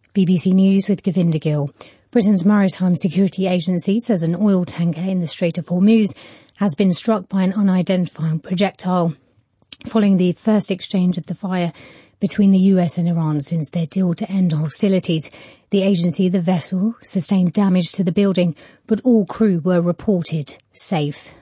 BBC News with Govinda Gill. Britain's Maritime Security Agency says an oil tanker in the Strait of Hormuz has been struck by an unidentified projectile, following the first exchange of the fire between the US and Iran since their deal to end hostilities. The vessel sustained damage to the building, but all crew were reported safe.